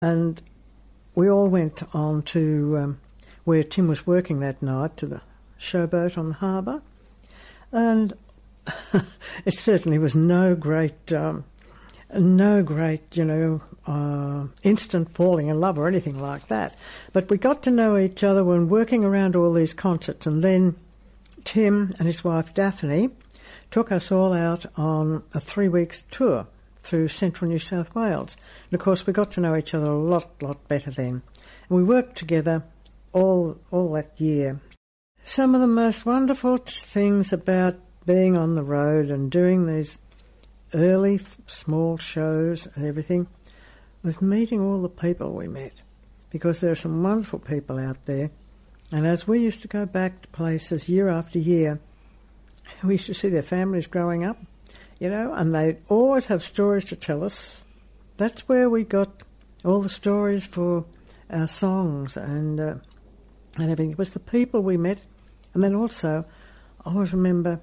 And we all went on to where Tim was working that night, to the showboat on the harbour. And it certainly was no great, instant falling in love or anything like that. But we got to know each other when working around all these concerts. And then Tim and his wife Daphne took us all out on a 3-week tour through central New South Wales. And of course we got to know each other a lot better then. And we worked together all that year. Some of the most wonderful things about being on the road and doing these early small shows and everything was meeting all the people we met, because there are some wonderful people out there. And as we used to go back to places year after year, we used to see their families growing up, and they'd always have stories to tell us. That's where we got all the stories for our songs and everything. It was the people we met. And then also, I always remember,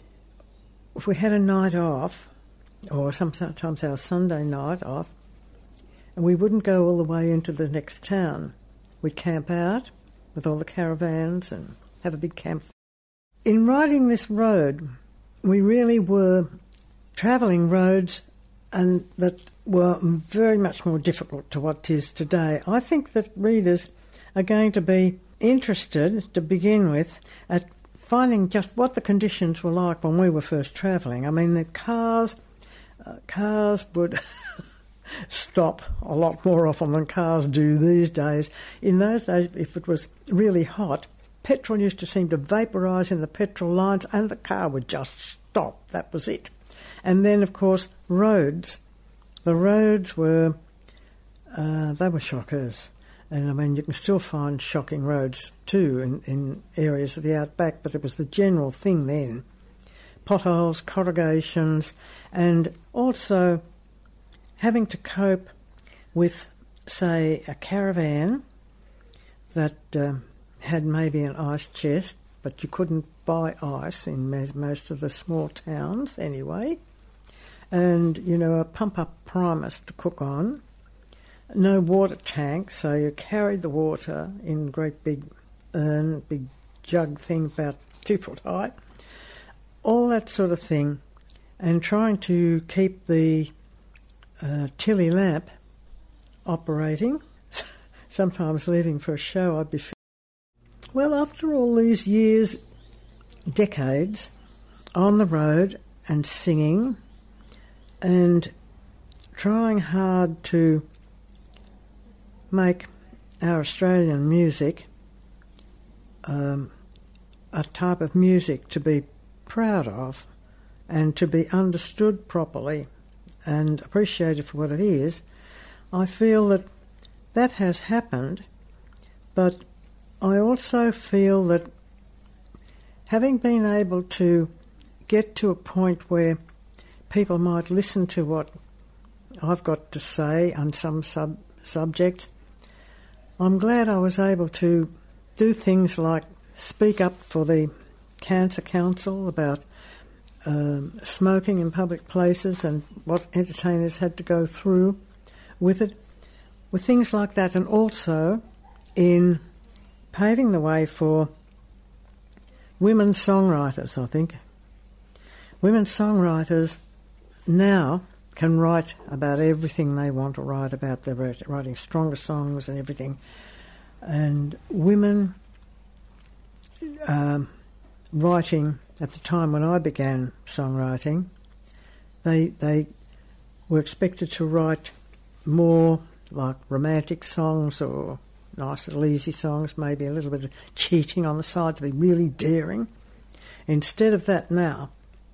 if we had a night off, or sometimes our Sunday night off, and we wouldn't go all the way into the next town. We'd camp out with all the caravans and have a big camp. In riding this road, we really were travelling roads and that were very much more difficult to what it is today. I think that readers are going to be interested, to begin with, at finding just what the conditions were like when we were first travelling. I mean, the cars would stop a lot more often than cars do these days. In those days, if it was really hot, petrol used to seem to vaporise in the petrol lines and the car would just stop. That was it. And then, of course, roads. The roads were, they were shockers. And I mean, you can still find shocking roads too in areas of the outback, but it was the general thing then. Potholes, corrugations, and also having to cope with, say, a caravan that had maybe an ice chest, but you couldn't buy ice in most of the small towns anyway, and, a pump-up Primus to cook on. No water tank, so you carried the water in a great big urn, big jug thing about 2 foot high, all that sort of thing, and trying to keep the Tilly lamp operating, sometimes leaving for a show. Well, after all these years, decades, on the road and singing and trying hard to make our Australian music a type of music to be proud of and to be understood properly and appreciated for what it is, I feel that has happened, but I also feel that having been able to get to a point where people might listen to what I've got to say on some subjects, I'm glad I was able to do things like speak up for the Cancer Council about smoking in public places and what entertainers had to go through with it, with things like that, and also in paving the way for women songwriters, I think. Women songwriters now can write about everything they want to write about. They're writing stronger songs and everything. And women writing, at the time when I began songwriting, they were expected to write more like romantic songs or nice little easy songs, maybe a little bit of cheating on the side to be really daring. Instead of that now,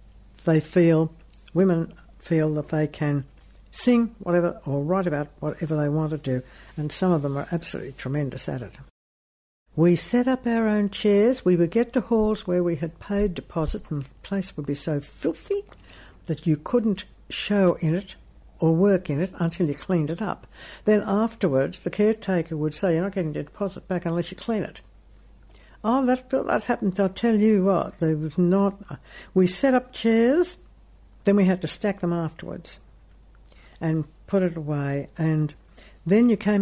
women feel that they can sing whatever or write about whatever they want to do, and some of them are absolutely tremendous at it. We set up our own chairs. We would get to halls where we had paid deposit, and the place would be so filthy that you couldn't show in it or work in it until you cleaned it up. Then afterwards, the caretaker would say, "You're not getting your deposit back unless you clean it." Oh, that happened. I'll tell you what, there was not. We set up chairs, then we had to stack them afterwards and put it away, and then you came